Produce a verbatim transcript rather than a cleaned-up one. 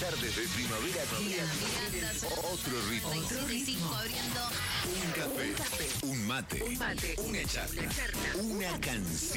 tardes de primavera tienen otro ritmo. Otro ritmo. Abriendo Un café, un mate, un mate, una charla, una canción.